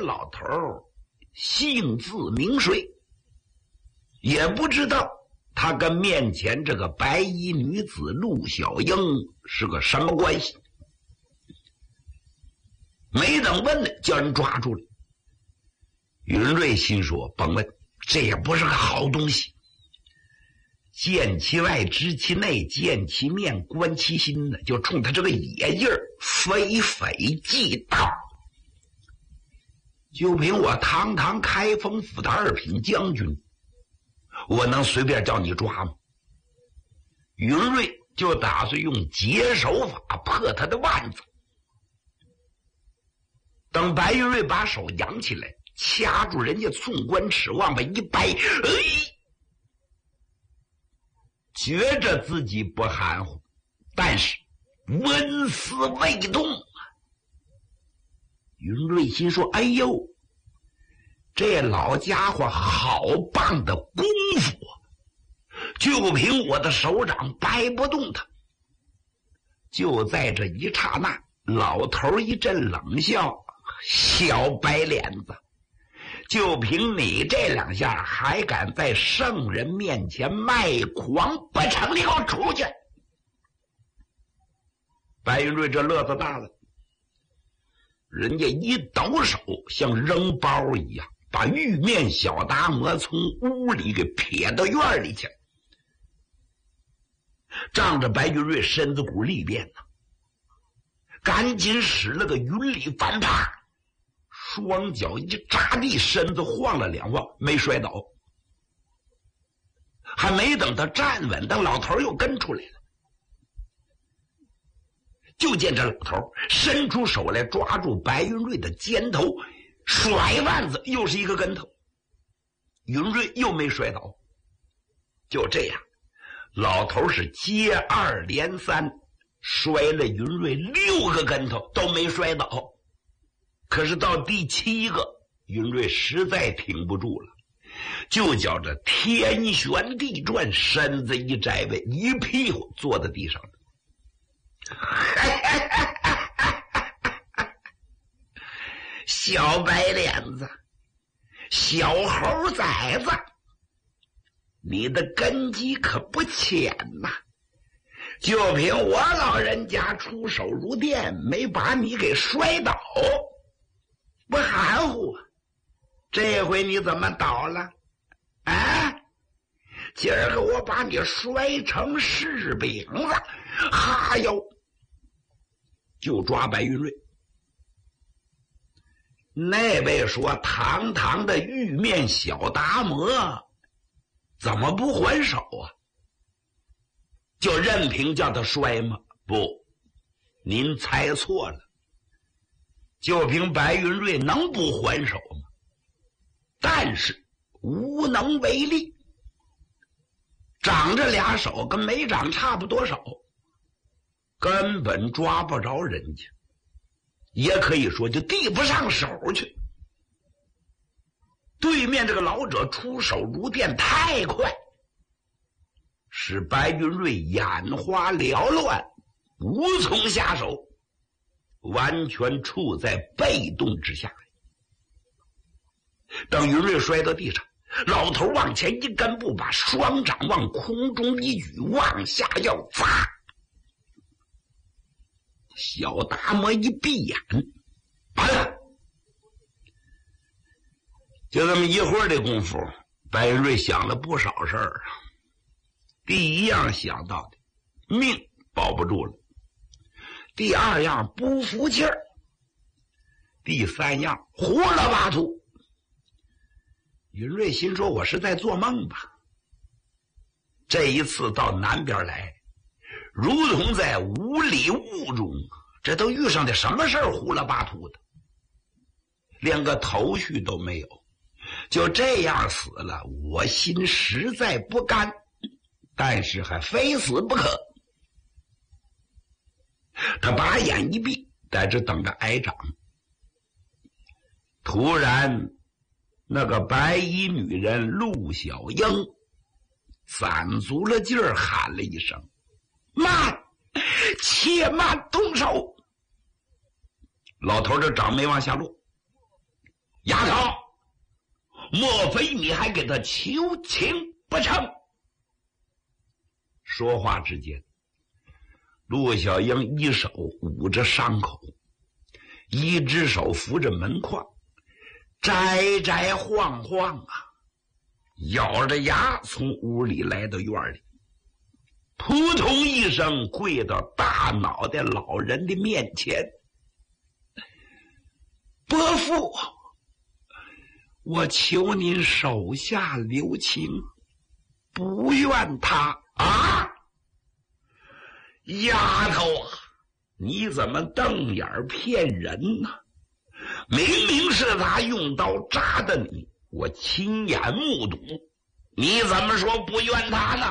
老头姓字名谁，也不知道他跟面前这个白衣女子陆小英是个什么关系。没等问呢，叫人抓住了。云瑞心说，甭问，这也不是个好东西。见其外知其内，见其面观其心呢，就冲他这个野劲儿非匪即道。就凭我堂堂开封府的2品将军，我能随便叫你抓吗？云瑞就打算用解手法破他的腕子。等白云瑞把手扬起来，掐住人家寸关尺，往外一掰，觉着自己不含糊，但是纹丝未动。云瑞心说，哎呦，这老家伙好棒的功夫，就凭我的手掌掰不动他。就在这一刹那，老头一阵冷笑，小白脸子，就凭你这2下还敢在圣人面前卖狂，不成，你给我出去！白云瑞这乐子大了，人家一抖手，像扔包一样，把玉面小达摩从屋里给撇到院里去了。仗着白云瑞身子骨力变呢，赶紧使了个云里翻爬，双脚一扎地，身子晃了2晃，没摔倒。还没等他站稳，等老头又跟出来了。就见这老头伸出手来抓住白云瑞的肩头，甩腕子，又是一个跟头。云瑞又没摔倒。就这样，老头是接2连3，摔了云瑞6个跟头，都没摔倒。可是到第7个，云瑞实在挺不住了，就觉着天旋地转，身子一摘位，一屁股坐在地上了。小白脸子，小猴崽子，你的根基可不浅呐！就凭我老人家出手如电，没把你给摔倒，不含糊。这回你怎么倒了？啊！今儿个我把你摔成柿饼子！哈哟！就抓白云瑞。那位说堂堂的玉面小达摩怎么不还手啊？就任凭叫他摔吗？不，您猜错了。就凭白云瑞能不还手吗？但是无能为力，长着2手跟没长差不多少，根本抓不着人家，也可以说就递不上手去。对面这个老者出手如电太快，使白云瑞眼花缭乱，无从下手，完全处在被动之下。等云瑞摔到地上，老头往前一根步，把双掌往空中一举，往下要砸。小达摩一闭眼，完了。就这么一会儿的功夫，白云瑞想了不少事儿啊。第一样想到的，命保不住了；第2样，不服气儿；第3样，胡了八涂。云瑞心说，我是在做梦吧？这一次到南边来，如同在雾里雾中，这都遇上的什么事儿，胡了八涂的，连个头绪都没有，就这样死了，我心实在不甘，但是还非死不可。他把眼一闭，在这等着挨掌。突然那个白衣女人陆小英攒足了劲儿喊了一声：慢，且慢动手。老头这掌没往下落， 莫非你还给他求情不成？说话之间，陆小英一手捂着伤口，一只手扶着门框，摘摘晃晃啊，咬着牙从屋里来到院里，扑通一声跪到大脑袋老人的面前。伯父，我求您手下留情，不怨他啊！丫头啊，你怎么瞪眼骗人呢？明明是他用刀扎的你，我亲眼目睹，你怎么说不怨他呢？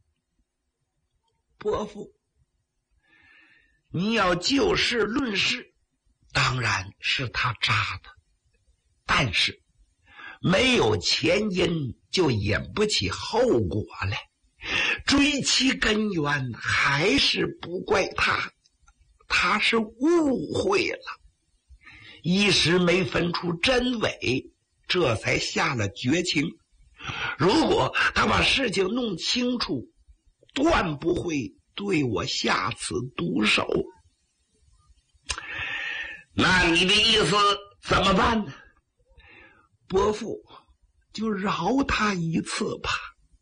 伯父，你要就事论事，当然是他扎的，但是没有前因就引不起后果来，追其根源还是不怪他，他是误会了，一时没分出真伪，这才下了绝情。如果他把事情弄清楚，断不会对我下此毒手。那你的意思怎么办呢？伯父，就饶他一次吧。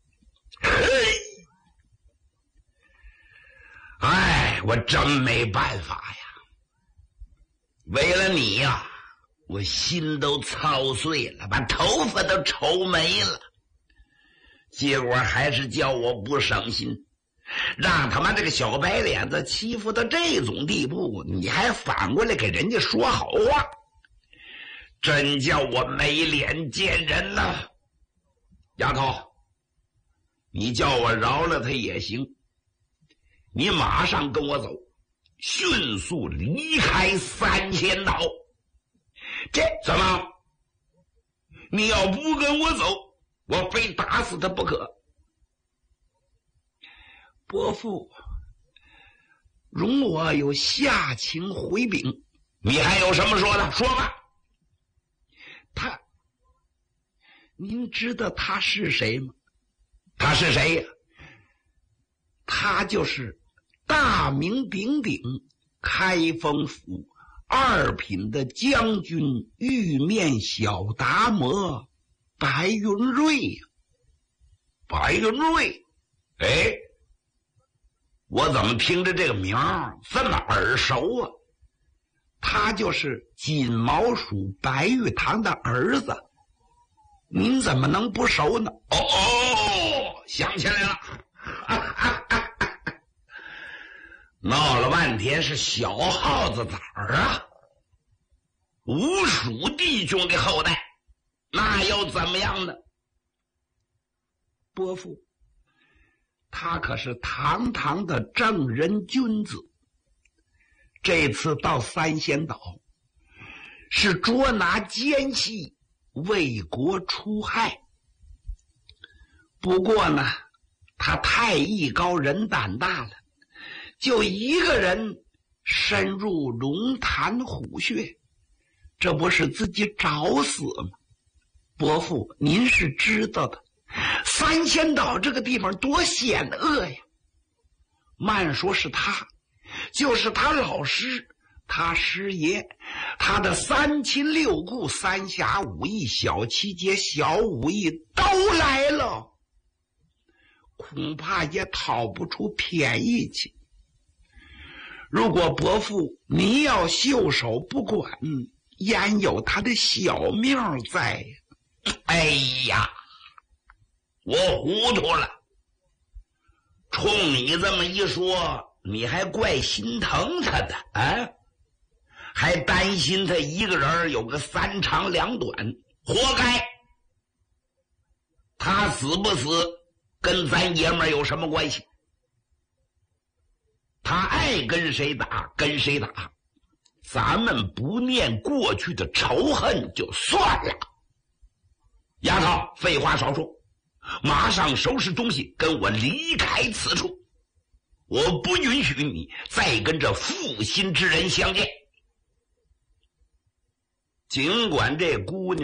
哎，我真没办法呀，为了你呀，我心都操碎了，把头发都愁没了，结果还是叫我不省心，让他妈这个小白脸子欺负到这种地步，你还反过来给人家说好话，真叫我没脸见人呐！丫头，你叫我饶了他也行，你马上跟我走，迅速离开三仙岛。这怎么？你要不跟我走，我非打死他不可。伯父，容我有下情回禀。你还有什么说的？说吧。您知道他是谁吗？他是谁呀？他就是大名鼎鼎开封府二品的将军玉面小达摩白云瑞呀。白云瑞，哎，我怎么听着这个名儿这么耳熟啊？他就是锦毛鼠白玉堂的儿子，您怎么能不熟呢？想起来了，闹了半天是小耗子崽儿啊，吴蜀弟兄的后代，那又怎么样呢？伯父，他可是堂堂的正人君子，这次到三仙岛是捉拿奸细，为国出害。不过呢，他太艺高人胆大了，就一个人深入龙潭虎穴，这不是自己找死吗？伯父，您是知道的，三仙岛这个地方多险恶呀！慢说是他，就是他老师，他师爷，他的三亲六故、三侠五义、小七节、小五义都来了，恐怕也讨不出便宜去。如果伯父你要袖手不管，焉有他的小命在？哎呀，我糊涂了。冲你这么一说，你还怪心疼他的啊？还担心他一个人有个三长两短，活该。他死不死跟咱爷们儿有什么关系？他爱跟谁打跟谁打，咱们不念过去的仇恨就算了。丫头，废话少说，马上收拾东西跟我离开此处，我不允许你再跟这负心之人相见。尽管这姑娘